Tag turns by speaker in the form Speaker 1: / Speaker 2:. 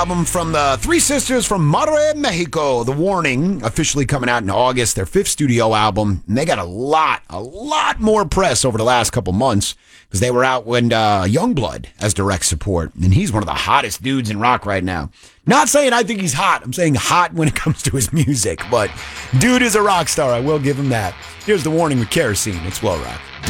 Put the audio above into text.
Speaker 1: Album from the Three Sisters from Monterrey, Mexico. The Warning, officially coming out in August, their fifth studio album. And they got a lot more press over the last couple months because they were out when Youngblood as direct support. And he's one of the hottest dudes in rock right now. Not saying I think he's hot. I'm saying hot when it comes to his music. But dude is a rock star. I will give him that. Here's The Warning with Kerosene. It's Flow Rock.